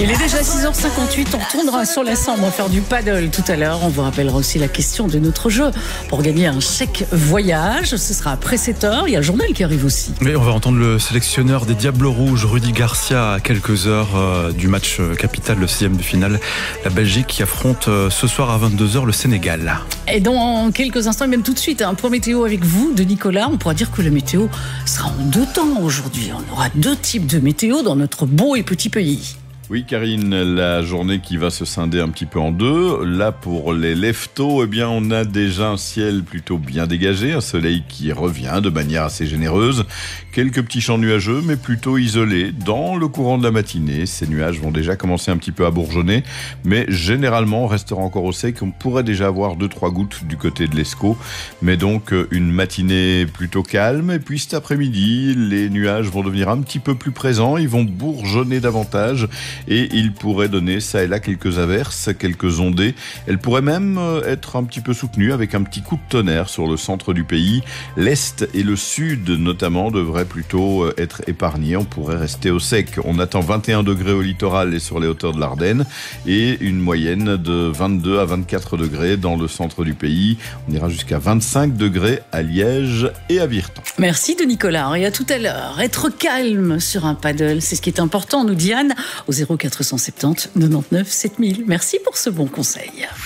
Il est déjà 6h58, on retournera sur la Sambre, on va faire du paddle tout à l'heure. On vous rappellera aussi la question de notre jeu pour gagner un chèque voyage. Ce sera après 7h, il y a le journal qui arrive aussi. Mais on va entendre le sélectionneur des Diables Rouges, Rudy Garcia, à quelques heures du match capital, le 6e de finale. La Belgique qui affronte ce soir à 22h le Sénégal. Et dans quelques instants, et même tout de suite, un point météo avec vous, de Nicolas. On pourra dire que la météo sera en deux temps aujourd'hui. On aura deux types de météo dans notre beau et petit pays. Oui, Karine, la journée qui va se scinder un petit peu en deux. Là, pour les leftos, on a déjà un ciel plutôt bien dégagé, un soleil qui revient de manière assez généreuse. Quelques petits champs nuageux, mais plutôt isolés. Dans le courant de la matinée, ces nuages vont déjà commencer un petit peu à bourgeonner, mais généralement, on restera encore au sec. On pourrait déjà avoir 2-3 gouttes du côté de l'Escaut, mais donc une matinée plutôt calme. Et puis cet après-midi, les nuages vont devenir un petit peu plus présents, ils vont bourgeonner davantage. Et il pourrait donner ça et là quelques averses, quelques ondées. Elle pourrait même être un petit peu soutenue avec un petit coup de tonnerre sur le centre du pays. L'Est et le Sud notamment devraient plutôt être épargnés. On pourrait rester au sec. On attend 21 degrés au littoral et sur les hauteurs de l'Ardenne et une moyenne de 22 à 24 degrés dans le centre du pays. On ira jusqu'à 25 degrés à Liège et à Virton. Merci de Nicolas. Et à tout à l'heure. Être calme sur un paddle, c'est ce qui est important, nous dit Anne, au 0470 99 7000. Merci pour ce bon conseil.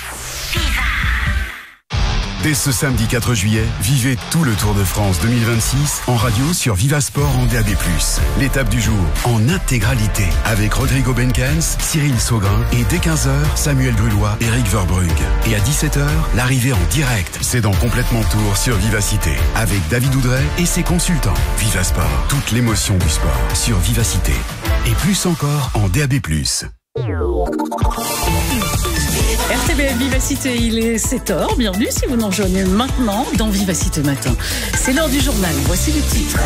Dès ce samedi 4 juillet, vivez tout le Tour de France 2026 en radio sur Vivasport en DAB+. L'étape du jour en intégralité avec Rodrigo Benkens, Cyril Saugrin et dès 15h, Samuel Brullois, Eric Verbrugge. Et à 17h, l'arrivée en direct. C'est dans Complètement Tour sur Vivacité avec David Oudret et ses consultants. Vivasport, toute l'émotion du sport sur Vivacité. Et plus encore en DAB+. RTBF Vivacité, il est 7h. Bienvenue si vous nous rejoignez maintenant dans Vivacité Matin. C'est l'heure du journal. Voici le titre.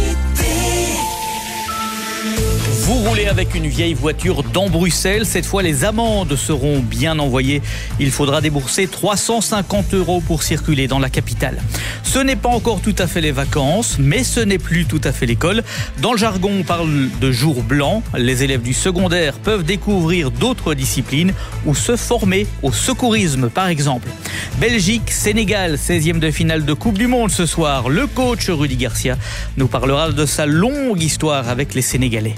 Vous roulez avec une vieille voiture dans Bruxelles. Cette fois, les amendes seront bien envoyées. Il faudra débourser 350 € pour circuler dans la capitale. Ce n'est pas encore tout à fait les vacances, mais ce n'est plus tout à fait l'école. Dans le jargon, on parle de jour blanc. Les élèves du secondaire peuvent découvrir d'autres disciplines ou se former au secourisme, par exemple. Belgique, Sénégal, 16e de finale de Coupe du Monde ce soir. Le coach Rudy Garcia nous parlera de sa longue histoire avec les Sénégalais.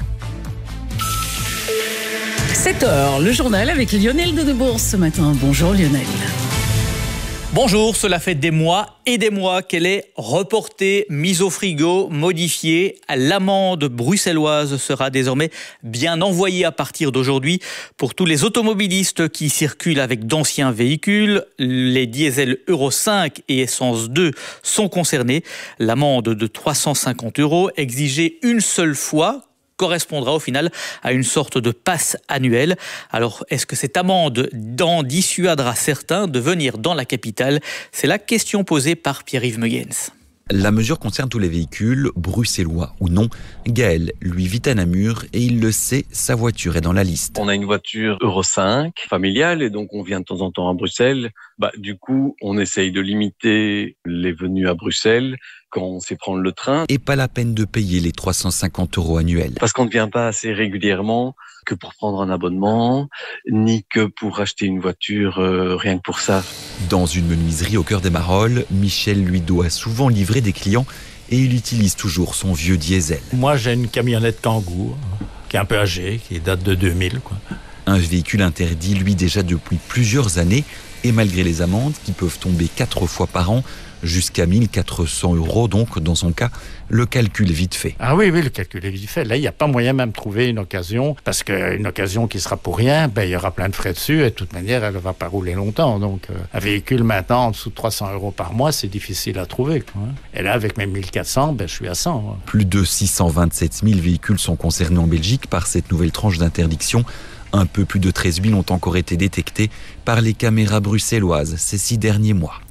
7h, le journal avec Lionel de Debourse ce matin. Bonjour Lionel. Bonjour, cela fait des mois et des mois qu'elle est reportée, mise au frigo, modifiée. L'amende bruxelloise sera désormais bien envoyée à partir d'aujourd'hui pour tous les automobilistes qui circulent avec d'anciens véhicules. Les diesels Euro 5 et essence 2 sont concernés. L'amende de 350 € exigée une seule fois correspondra au final à une sorte de passe annuel. Alors, est-ce que cette amende en dissuadera certains de venir dans la capitale ? C'est la question posée par Pierre-Yves Meugens. La mesure concerne tous les véhicules, bruxellois ou non. Gaël, lui, vit à Namur et il le sait, sa voiture est dans la liste. On a une voiture Euro 5 familiale et donc on vient de temps en temps à Bruxelles. Du coup, on essaye de limiter les venues à Bruxelles quand on sait prendre le train. Et pas la peine de payer les 350 € annuels. Parce qu'on ne vient pas assez régulièrement que pour prendre un abonnement, ni que pour acheter une voiture rien que pour ça. Dans une menuiserie au cœur des Marolles, Michel lui doit souvent livrer des clients et il utilise toujours son vieux diesel. Moi, j'ai une camionnette Kangoo qui est un peu âgée, qui date de 2000. Un véhicule interdit, lui, déjà depuis plusieurs années. Et malgré les amendes qui peuvent tomber 4 fois par an, jusqu'à 1400 €, donc dans son cas, le calcul est vite fait. Ah oui, le calcul est vite fait. Là, il n'y a pas moyen même de trouver une occasion, parce qu'une occasion qui sera pour rien, il y aura plein de frais dessus, et de toute manière, elle ne va pas rouler longtemps. Donc, un véhicule maintenant en dessous de 300 € par mois, c'est difficile à trouver. Et là, avec mes 1400, je suis à 100. Plus de 627 000 véhicules sont concernés en Belgique par cette nouvelle tranche d'interdiction. Un peu plus de 13 000 ont encore été détectés par les caméras bruxelloises ces 6 derniers mois.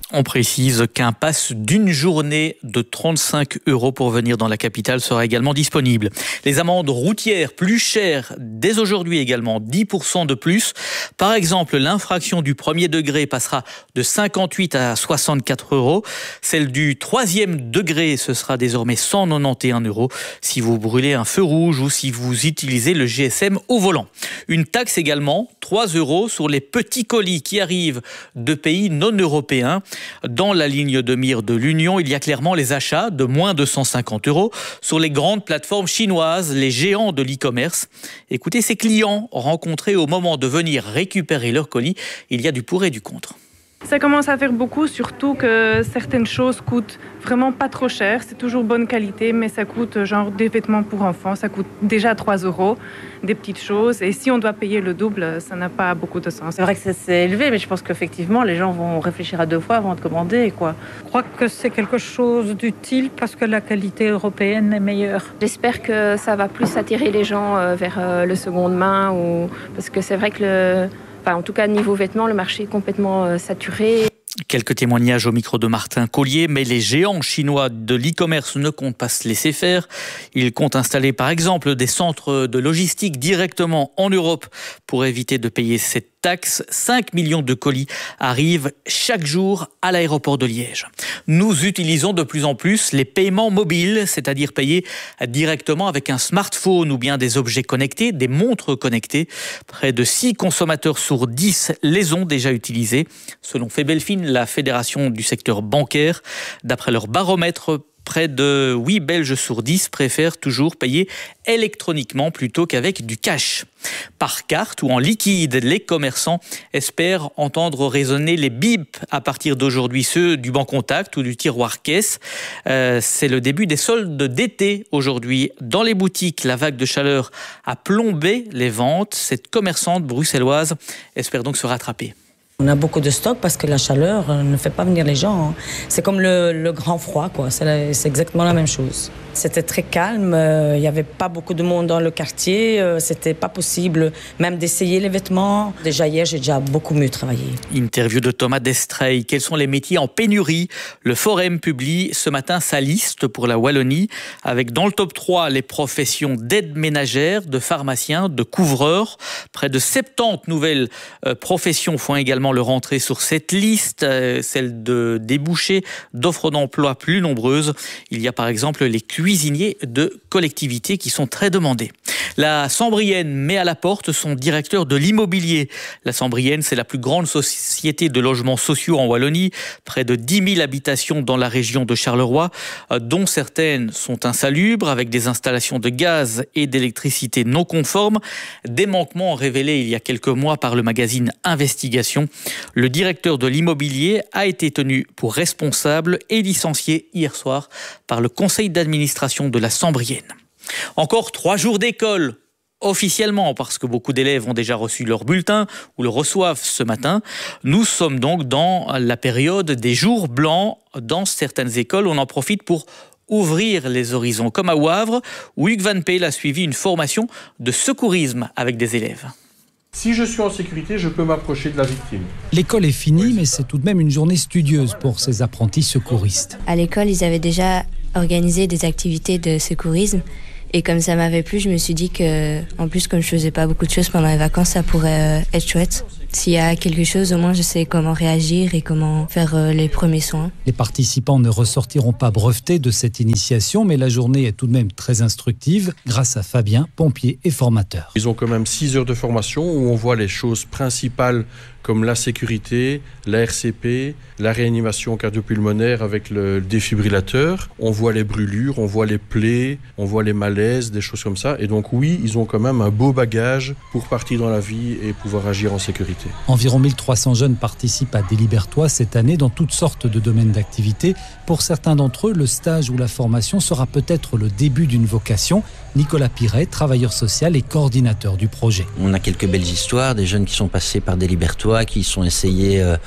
On précise qu'un pass d'une journée de 35 € pour venir dans la capitale sera également disponible. Les amendes routières plus chères dès aujourd'hui également, 10% de plus. Par exemple, l'infraction du premier degré passera de 58 à 64 €. Celle du troisième degré, ce sera désormais 191 € si vous brûlez un feu rouge ou si vous utilisez le GSM au volant. Une taxe également, 3 € sur les petits colis qui arrivent de pays non européens. Dans la ligne de mire de l'Union, il y a clairement les achats de moins de 150 € sur les grandes plateformes chinoises, les géants de l'e-commerce. Écoutez ces clients rencontrés au moment de venir récupérer leur colis, il y a du pour et du contre. Ça commence à faire beaucoup, surtout que certaines choses coûtent vraiment pas trop cher. C'est toujours bonne qualité, mais ça coûte genre des vêtements pour enfants, ça coûte déjà 3 €, des petites choses. Et si on doit payer le double, ça n'a pas beaucoup de sens. C'est vrai que c'est élevé, mais je pense qu'effectivement, les gens vont réfléchir à 2 fois avant de commander, quoi. Je crois que c'est quelque chose d'utile parce que la qualité européenne est meilleure. J'espère que ça va plus attirer les gens vers le seconde main, parce que c'est vrai que en tout cas, niveau vêtements, le marché est complètement saturé. Quelques témoignages au micro de Martin Collier, mais les géants chinois de l'e-commerce ne comptent pas se laisser faire. Ils comptent installer par exemple des centres de logistique directement en Europe pour éviter de payer cette taxe. 5 millions de colis arrivent chaque jour à l'aéroport de Liège. Nous utilisons de plus en plus les paiements mobiles, c'est-à-dire payer directement avec un smartphone ou bien des objets connectés, des montres connectées. Près de 6 consommateurs sur 10 les ont déjà utilisés, selon Febelfin, la fédération du secteur bancaire. D'après leur baromètre, près de 8 Belges sur 10 préfèrent toujours payer électroniquement plutôt qu'avec du cash. Par carte ou en liquide, les commerçants espèrent entendre résonner les bips à partir d'aujourd'hui, ceux du Bancontact ou du tiroir caisse. C'est le début des soldes d'été aujourd'hui. Dans les boutiques, la vague de chaleur a plombé les ventes. Cette commerçante bruxelloise espère donc se rattraper. On a beaucoup de stock parce que la chaleur ne fait pas venir les gens. C'est comme le grand froid, quoi. C'est exactement la même chose. C'était très calme, il n'y avait pas beaucoup de monde dans le quartier, c'était pas possible même d'essayer les vêtements. Déjà hier, j'ai déjà beaucoup mieux travaillé. Interview de Thomas Destrey. Quels sont les métiers en pénurie? Le Forum publie ce matin sa liste pour la Wallonie, avec dans le top 3 les professions d'aide ménagère, de pharmacien, de couvreur. Près de 70 nouvelles professions font également leur entrée sur cette liste, celle de débouchés, d'offres d'emploi plus nombreuses. Il y a par exemple les cuisiniers de collectivités qui sont très demandés. La Sambrienne met à la porte son directeur de l'immobilier. La Sambrienne, c'est la plus grande société de logements sociaux en Wallonie. Près de 10 000 habitations dans la région de Charleroi, dont certaines sont insalubres, avec des installations de gaz et d'électricité non conformes. Des manquements révélés il y a quelques mois par le magazine Investigation. Le directeur de l'immobilier a été tenu pour responsable et licencié hier soir par le conseil d'administration de la Sambrienne. Encore 3 jours d'école, officiellement, parce que beaucoup d'élèves ont déjà reçu leur bulletin ou le reçoivent ce matin. Nous sommes donc dans la période des jours blancs. Dans certaines écoles, on en profite pour ouvrir les horizons, comme à Wavre, où Hugues Van Peel a suivi une formation de secourisme avec des élèves. Si je suis en sécurité, je peux m'approcher de la victime. L'école est finie, mais c'est tout de même une journée studieuse pour ces apprentis secouristes. À l'école, ils avaient déjà organisé des activités de secourisme. Et comme ça m'avait plu, je me suis dit que, en plus, comme je faisais pas beaucoup de choses pendant les vacances, ça pourrait être chouette. S'il y a quelque chose, au moins, je sais comment réagir et comment faire les premiers soins. Les participants ne ressortiront pas brevetés de cette initiation, mais la journée est tout de même très instructive grâce à Fabien, pompier et formateur. Ils ont quand même 6 heures de formation où on voit les choses principales comme la sécurité, la RCP, la réanimation cardio-pulmonaire avec le défibrillateur. On voit les brûlures, on voit les plaies, on voit les malaises, des choses comme ça. Et donc oui, ils ont quand même un beau bagage pour partir dans la vie et pouvoir agir en sécurité. Environ 1300 jeunes participent à Délibertois cette année dans toutes sortes de domaines d'activité. Pour certains d'entre eux, le stage ou la formation sera peut-être le début d'une vocation. Nicolas Piret, travailleur social et coordinateur du projet. On a quelques belles histoires, des jeunes qui sont passés par Délibertois, qui sont essayés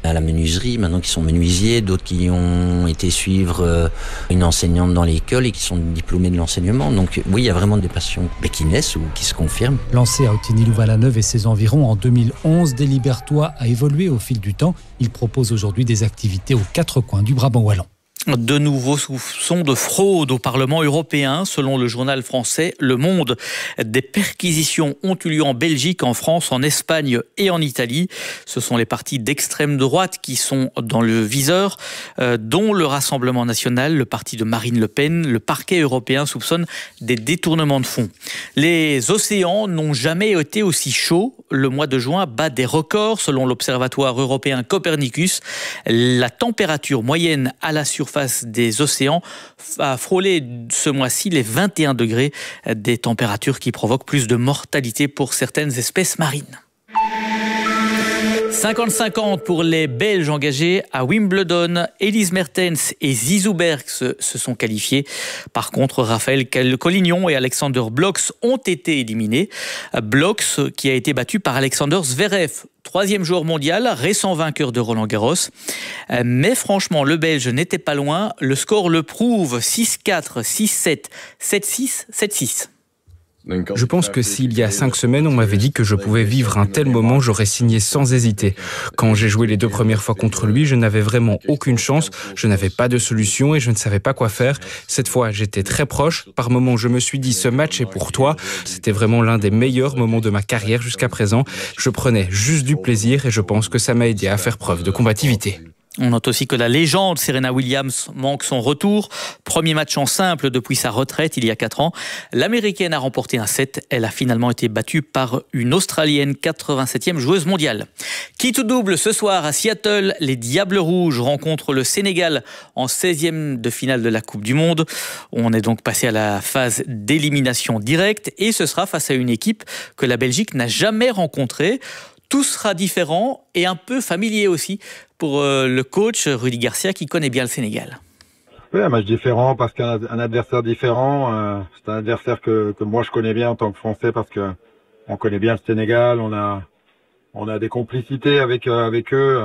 à la menuiserie, maintenant qui sont menuisiers, d'autres qui ont été suivre une enseignante dans l'école et qui sont diplômés de l'enseignement. Donc oui, il y a vraiment des passions qui naissent ou qui se confirment. Lancé à Ottigny-Louvain-la-Neuve et ses environs en 2011, Delibertois a évolué au fil du temps. Il propose aujourd'hui des activités aux 4 coins du Brabant wallon. De nouveaux soupçons de fraude au Parlement européen, selon le journal français Le Monde. Des perquisitions ont eu lieu en Belgique, en France, en Espagne et en Italie. Ce sont les partis d'extrême droite qui sont dans le viseur, dont le Rassemblement national, le parti de Marine Le Pen. Le parquet européen soupçonne des détournements de fonds. Les océans n'ont jamais été aussi chauds. Le mois de juin bat des records, selon l'Observatoire européen Copernicus. La température moyenne à la surface des océans a frôlé ce mois-ci les 21 degrés, des températures qui provoquent plus de mortalité pour certaines espèces marines. 50-50 pour les Belges engagés à Wimbledon. Elise Mertens et Zizou Bergs se sont qualifiés. Par contre, Raphaël Collignon et Alexander Blocks ont été éliminés. Blocks qui a été battu par Alexander Zverev, 3e joueur mondial, récent vainqueur de Roland-Garros. Mais franchement, le Belge n'était pas loin. Le score le prouve, 6-4, 6-7, 7-6, 7-6. Je pense que s'il y a 5 semaines, on m'avait dit que je pouvais vivre un tel moment, j'aurais signé sans hésiter. Quand j'ai joué les 2 premières fois contre lui, je n'avais vraiment aucune chance, je n'avais pas de solution et je ne savais pas quoi faire. Cette fois, j'étais très proche. Par moments, je me suis dit, ce match est pour toi. C'était vraiment l'un des meilleurs moments de ma carrière jusqu'à présent. Je prenais juste du plaisir et je pense que ça m'a aidé à faire preuve de combativité. On note aussi que la légende Serena Williams manque son retour. Premier match en simple depuis sa retraite il y a 4 ans. L'Américaine a remporté un set. Elle a finalement été battue par une Australienne, 87e joueuse mondiale. Quitte au double ce soir à Seattle, les Diables Rouges rencontrent le Sénégal en 16e de finale de la Coupe du Monde. On est donc passé à la phase d'élimination directe et ce sera face à une équipe que la Belgique n'a jamais rencontrée. Tout sera différent et un peu familier aussi pour le coach Rudy Garcia qui connaît bien le Sénégal. Oui, un match différent parce qu'un adversaire différent. C'est un adversaire que moi je connais bien en tant que Français parce que on connaît bien le Sénégal. On a des complicités avec eux.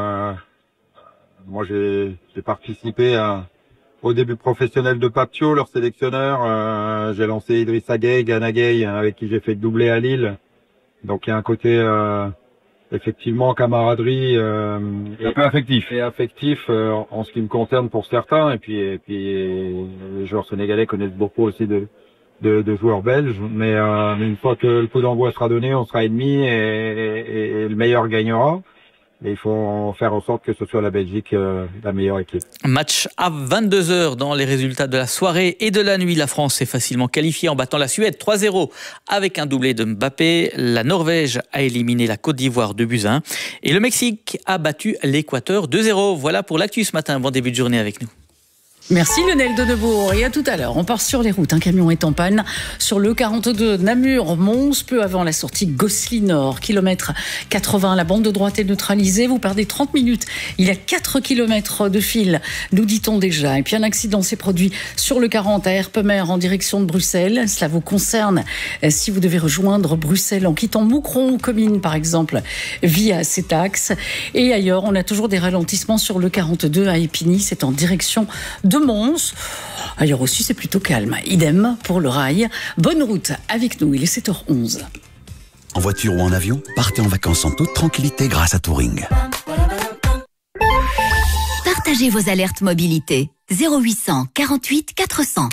Moi j'ai participé au début professionnel de Papio, leur sélectionneur. J'ai lancé Idrissa Gueye, Gana Gueye, avec qui j'ai fait doubler à Lille. Donc il y a un côté effectivement camaraderie un peu affectif en ce qui me concerne pour certains et puis les joueurs sénégalais connaissent beaucoup aussi de joueurs belges mais une fois que le coup d'envoi sera donné on sera ennemis et le meilleur gagnera. Et il faut faire en sorte que ce soit la Belgique la meilleure équipe. Match à 22h dans les résultats de la soirée et de la nuit. La France est facilement qualifiée en battant la Suède 3-0 avec un doublé de Mbappé. La Norvège a éliminé la Côte d'Ivoire 2-1. Et le Mexique a battu l'Équateur 2-0. Voilà pour l'actu ce matin. Bon début de journée avec nous. Merci Lionel Donnebourg et à tout à l'heure. On part sur les routes. Un camion est en panne sur le 42 Namur-Mons, peu avant la sortie Gosselies-Nord. Kilomètre 80, la bande de droite est neutralisée. Vous perdez 30 minutes. Il y a 4 kilomètres de fil, nous dit-on déjà. Et puis un accident s'est produit sur le 40 à Herpemer en direction de Bruxelles. Cela vous concerne si vous devez rejoindre Bruxelles en quittant Moucron ou Comines par exemple via cet axe. Et ailleurs, on a toujours des ralentissements sur le 42 à Épigny. C'est en direction de Mons. Ailleurs aussi, c'est plutôt calme. Idem pour le rail. Bonne route avec nous, il est 7h11. En voiture ou en avion, partez en vacances en toute tranquillité grâce à Touring. Partagez vos alertes mobilité. 0800 48 400.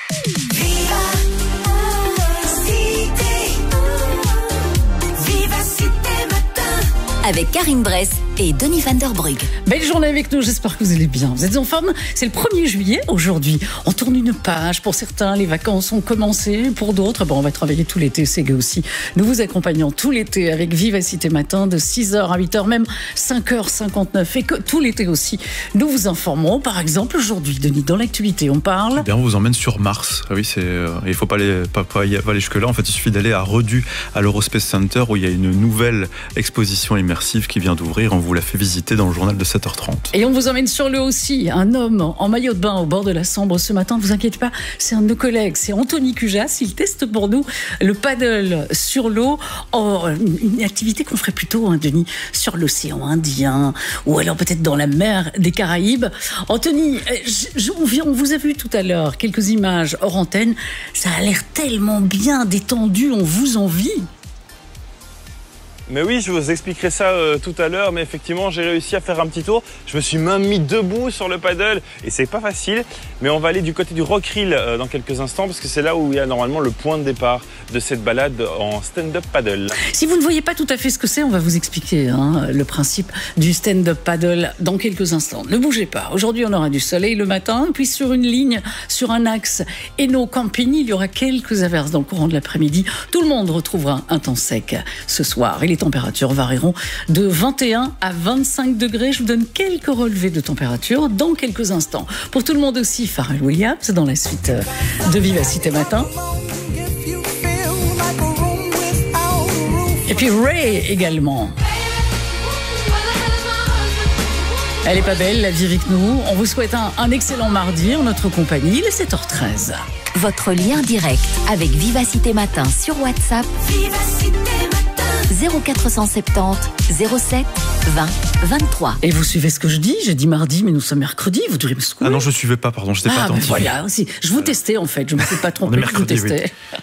Avec Karine Bress et Denis Van der Brugge. Belle journée avec nous, j'espère que vous allez bien. Vous êtes en forme? C'est le 1er juillet aujourd'hui. On tourne une page. Pour certains, les vacances ont commencé. Pour d'autres, on va travailler tout l'été, c'est gay aussi. Nous vous accompagnons tout l'été avec Vivacité Matin de 6h à 8h, même 5h59. Et que tout l'été aussi, nous vous informons. Par exemple, aujourd'hui, Denis, dans l'actualité, on parle... On vous emmène sur Mars. Ah oui, il ne faut pas aller jusque-là. En fait, il suffit d'aller à Redu, à l'Eurospace Center, où il y a une nouvelle exposition immersive immersive qui vient d'ouvrir. On vous l'a fait visiter dans le journal de 7h30. Et on vous emmène sur l'eau aussi. Un homme en maillot de bain au bord de la Sambre ce matin. Ne vous inquiétez pas, c'est un de nos collègues. C'est Anthony Cujas. Il teste pour nous le paddle sur l'eau. Une activité qu'on ferait plutôt, Denis, sur l'océan Indien ou alors peut-être dans la mer des Caraïbes. Anthony, on vous a vu tout à l'heure quelques images hors antenne. Ça a l'air tellement bien détendu. On vous envie. Mais oui, je vous expliquerai ça tout à l'heure, mais effectivement, j'ai réussi à faire un petit tour. Je me suis même mis debout sur le paddle et c'est pas facile. Mais on va aller du côté du Rockrill dans quelques instants parce que c'est là où il y a normalement le point de départ de cette balade en stand-up paddle. Si vous ne voyez pas tout à fait ce que c'est, on va vous expliquer le principe du stand-up paddle dans quelques instants. Ne bougez pas. Aujourd'hui, on aura du soleil le matin, puis sur une ligne, sur un axe Hainaut-Campigny, il y aura quelques averses dans le courant de l'après-midi. Tout le monde retrouvera un temps sec ce soir. Et les températures varieront de 21 à 25 degrés. Je vous donne quelques relevés de température dans quelques instants. Pour tout le monde aussi, Pharrell Williams dans la suite de Vivacité Matin. Et puis Ray également. Elle est pas belle, la vie avec nous. On vous souhaite un excellent mardi en notre compagnie. Il est 7h13. Votre lien direct avec Vivacité Matin sur WhatsApp. Vivacité Matin. 0470 07 20 23. Et vous suivez ce que je dis? J'ai dit mardi, mais nous sommes mercredi. Vous devriez me secouer. Ah non, je ne suivais pas, pardon, je n'étais pas attentif. Voilà, aussi. Je vous testais en fait, je ne me suis pas trompé, je vous testais. Oui.